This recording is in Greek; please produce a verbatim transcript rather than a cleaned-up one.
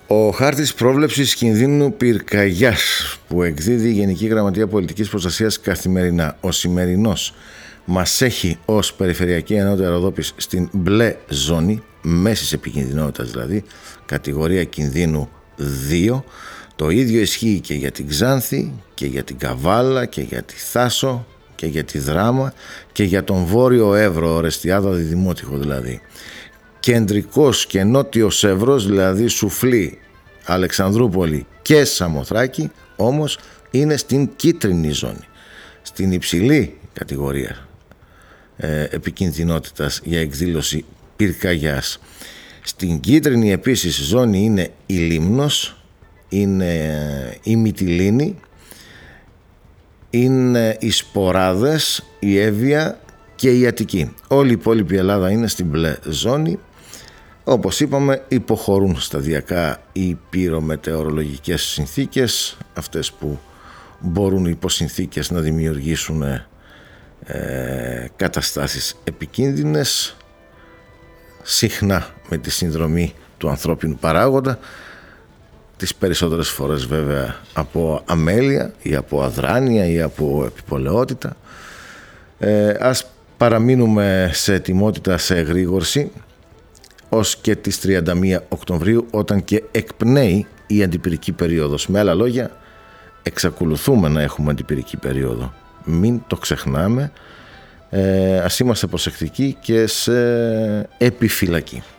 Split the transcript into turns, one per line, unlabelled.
Ο χάρτης πρόβλεψης κινδύνου πυρκαγιάς που εκδίδει η Γενική Γραμματεία Πολιτικής Προστασίας καθημερινά, ο σημερινός, μας έχει ως Περιφερειακή Ενότητα Ροδόπης στην μπλε ζώνη, μέσης επικινδυνότητας δηλαδή, κατηγορία κινδύνου δύο. Το ίδιο ισχύει και για την Ξάνθη και για την Καβάλα και για τη Θάσο και για τη Δράμα και για τον Βόρειο Εύρο, Ορεστιάδα, Διδημότυχο δηλαδή. Κεντρικός και νότιος Εύρος, δηλαδή Σουφλή, Αλεξανδρούπολη και Σαμοθράκη, όμως είναι στην κίτρινη ζώνη, στην υψηλή κατηγορία ε, επικινδυνότητας για εκδήλωση πυρκαγιάς. Στην κίτρινη επίσης ζώνη είναι η Λίμνος, είναι η Μυτιλήνη, είναι οι Σποράδες, η Εύβοια και η Αττική. Όλη η υπόλοιπη Ελλάδα είναι στην μπλε ζώνη. Όπως είπαμε, υποχωρούν σταδιακά οι πυρομετεωρολογικές συνθήκες, αυτές που μπορούν υπό συνθήκες να δημιουργήσουν ε, καταστάσεις επικίνδυνες, συχνά με τη συνδρομή του ανθρώπινου παράγοντα, τις περισσότερες φορές βέβαια από αμέλεια ή από αδράνεια ή από επιπολαιότητα. Ε, ας παραμείνουμε σε ετοιμότητα, σε εγρήγορση ως και τις τριάντα μία Οκτωβρίου, όταν και εκπνέει η αντιπυρική περίοδος. Με άλλα λόγια, εξακολουθούμε να έχουμε αντιπυρική περίοδο. Μην το ξεχνάμε. Ε, ας είμαστε προσεκτικοί και σε επιφυλακή.